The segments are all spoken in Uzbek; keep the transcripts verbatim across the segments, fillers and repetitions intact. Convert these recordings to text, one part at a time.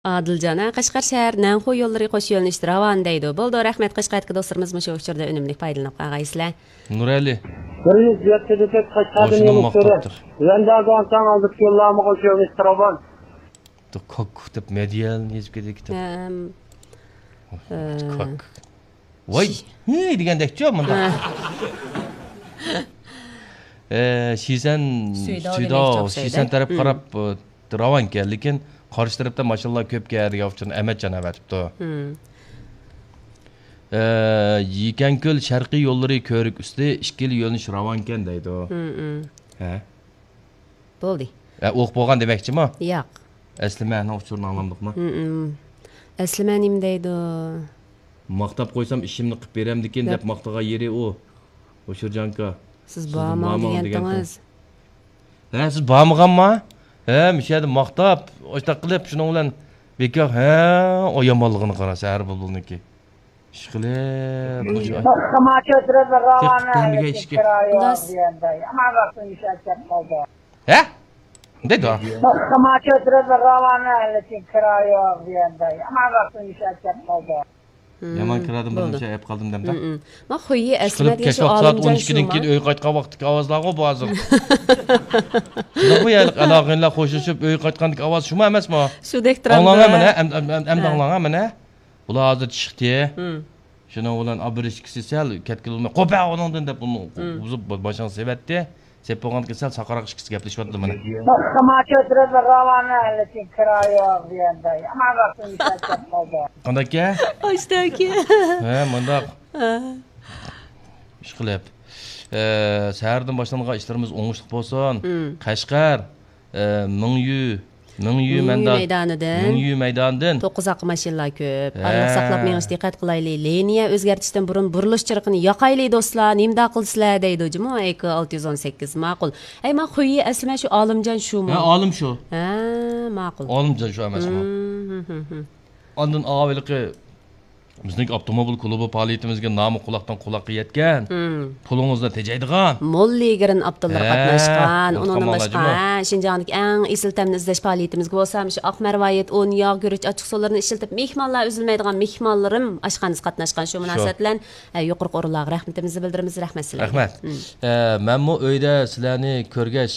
Adiljon, Qashqar shahar Nanxu yo'llari qo'sh yo'lnishdi ravon deydi. Bo'ldi, rahmat Qashqarga do'stlarimiz shu uchurda unumli foydalanib qolgaysizlar. Nurali. bir yuz yetti Qashqardan yo'llar. Yandagondan olib yo'llarni qo'sh yo'lnishdi ravon. Kok deb medial yezib ketdik. Kok. Voy, hey degandek-chi bunda. Eh, Shizan, Suydo, Shizan taraf qarab ravon ekan, lekin qarshi tarafda mashallah ko'p keladigan uchun Amatjon avatibdi. Eh, Yekanko'l sharqiy yo'llari ko'rik usti ikkili yo'lnish ravon ekan deydi. Ha. Bo'ldi. Ha, o'q bo'lgan demakchimi? Yo'q. Asli ma'no uchurni anlamdikmi? Asli ma'nim deydi. Maqtab qo'ysam ishimni qilib beramdikin deb maqtagan yeri u. O'shirjonka. Siz bormi degandingiz? Ha, siz bormiganmi? Ha, mishadi maqtab, o'shta qilib shuning bilan bekor, ha, o yomonligini qarasa har bulbulniki. Ishqilib, Qamacha o'tirib ravona. Ha? Deydi. Qamacha o'tirib ravona, lekin kira yo'q deganday. Hamma vaqtni ishlatib qoldi. Yomon kiradim buncha ayb qoldim demda. Ma xo'yi asli degan shu olimjon o'n ikkidan keyin uy qaytgan vaqtdagi ovozlarga bu hozir. Bu yalik aloqalar qo'shilib uy qaytgandagi ovoz shumi emasmi? Shudek turadi. Anlanga mana, endi anlanga mana. Bular hozir chiqdi. Shuning bilan abrishkisi sal katkilmay qo'pa onundan deb uni uzib boshini sevatdi. Sep bo'lgan kesal saqaroq ishkisi gaplashyapti mana. Qamacha o'tirib ravona, lekin kira yo'q deganday. Hamma vaqtni ishlatib qoldi. Qanday aka? O'shda aka. Ha, bundoq. Ish qilib. Eh, sahardan boshlangan ishlarimiz o'ngishli bo'lsin. Qashqar, Mingyu, Mingyu maydonidan. Mingyu maydonidan. to'qqiz aqi mashinalar ko'p. Alloh saqlab mengiz diqqat qilaylik. Liniya o'zgartishdan burun burilish chirqini yoqaylik do'stlar. Nimda qilsizlar deydi jimo E K olti yuz o'n sakkiz ma'qul. Ay, men xo'yi asli shu olimjon shumi? Ha, olim shu. Ha, ma'qul. Olimjon shu emasmi? Ondan avvalgi bizning avtomobil klubi faoliyatimizga nomi quloqdan quloqqa yetgan. Pulingizda tejaydigan. Molligirin Abdullah qatnashgan. Undan boshqa Shinjongdagi eng esil ta'min izlash faoliyatimizga bo'lsam, shu Oqmarvoyat, o'n yog' guruch ochiq suvlarni ishlatib mehmonlar uzilmaydigan mehmonlarim ashqaniz qatnashgan. Shu munosabat bilan yuqori o'rinlarga rahmatimizni bildiramiz. Rahmat sizlarga. Rahmat. Men bu uyda sizlarni ko'rgach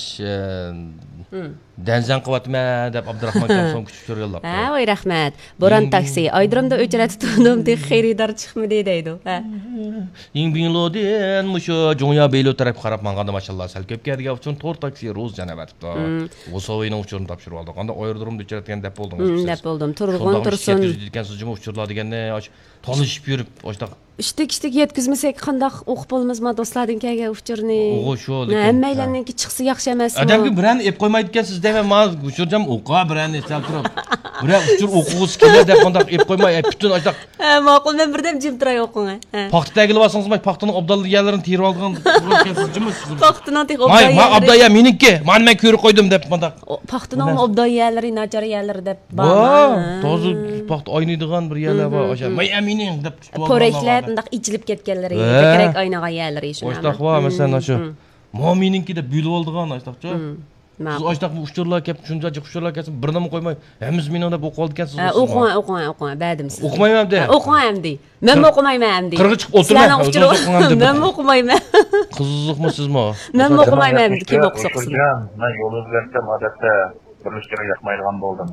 Danzan qilyapman deb Abdurahmon Kamson kuchib ko'rganlar. Ha, voy rahmat. Boran taksi. Oydirimda o'chiratib turdim deb xaridor chiqmadi deydi. Ha. Ing Binlodin musho Jonya Beylo taraf qarab manganda mashallah sal ko'p kelgan uchun to'rt taksi ro'z janabatibdi. O'sovining uchurni topshirib oldik. Qanda oydirimda o'chiratgan deb bo'ldingiz. Deb bo'ldim. Turg'un tursin. Degansiz juma uchurlar deganni tanishib yurib, o'shda ishtik-ishtik yetkizmasak qandaq o'qib bo'lmazmi do'stlardan kelgan uchurni? O'g'o shu lekin. Hammaylarniki chiqsa yaxshi emasmi? Adamga biran ep qo'ymaydi ekansiz deyman, men uchurjam o'qa biran esam turib. Biran uchur o'quvchi keladi deb qandaq ep qo'ymay, butun o'shda. Ha, ma'qul, men birdan jim turay o'qing. Ha. Paxtadagi libosingiz may paxtaning obdalliganlarini terib olgan ekansiz. Paxtaning tek obdalliganlari. Men obdalya meniki, men men ko'rib qo'ydim deb qandaq. Paxtaning obdalliganlari, nachariyalari deb bormi? To'g'ri paxta o'ynaydigan bir yerlar bor. O'sha men amining deb tutib olgan. Poreklar undaq ichilib ketganlari, kerak o'ynagan yerlari shuni. O'shtaq va masalan shu mo'mininki deb bo'lib oldigan o'shtaqchi. Siz o'shtaq uchurlar kelib shuncha uchurlar kelsa birnimi qo'ymay, hamiz meni deb o'qib olgansiz. Ha, o'qing, o'qing, o'qing, ba'dim siz. O'qimayman de. O'qing de. Men o'qimayman de. Qirg'i chiqib o'tirmang, o'zim o'qingam deb. Men o'qimayman. Qiziqmi sizmi? Men o'qimayman, kim o'qisa o'qisin. Men yo'l o'zgartirdim, odatda birlashtirib yoqmaydigan bo'ldim.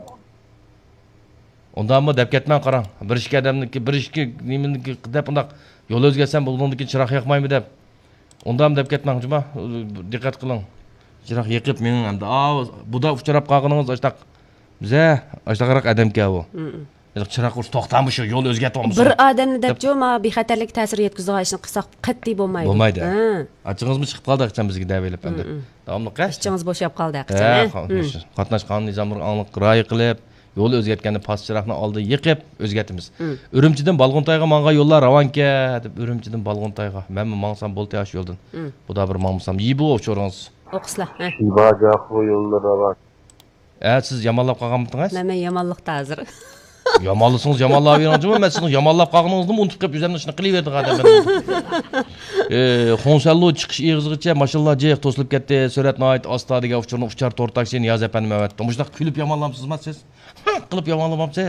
Undanmi deb ketmang qarang. Bir ishga odamniki, bir ishga nimeniki deb undaq yo'l o'zgarsam bundan chiroq yoqmaymi deb. Undan deb ketmang juma, diqqat qiling. Chiroq yiqib mening hamda, "A, buda uchrab qolganingiz o'shtaq biza, o'shtaqroq odamga u." Yo'q, chiroq ur to'xtamish, yo'l o'zgartamiz. Bir odamni deb jo'ma bexatarlik ta'sir yetkazadigan ishni qilsak qat'iy bo'lmaydi. Bo'lmaydi. Achig'ingizmi chiqib qoldi aqcham bizga davelab endi. Davomli qash. Ishchingiz bo'shab qoldi aqcham. Qatnash qonun nizomini aniq rioya qilib yo'l o'zgartganda past chiroqni oldi yiqib o'zgartimiz. Urumchidan Balg'ontoyga manga yo'llar ravonga deb Urumchidan Balg'ontoyga. Men mangsam bo'ldi yosh yo'ldan. Bu da bir mangsam. Yibu o'choringiz. O'qislar. Shibaga yo'llar ravon. Ha, siz yomonlab qolganmisiz? Men yomonlikda hozir. Yamanlısınız, yamanlab beringizmi? Men sizning yamanlab qolganingizni unutib qolib o'zimni shuni qilaverdi adam. Xonsallo chiqish eg'izigacha mashallah jeq to'silib ketdi. Surat noit osta degan uchurni uchar tortak sen yoz efendim evet. Mushunaq kulib yamanlamsizmi siz? Qilib yamanlamamsiz.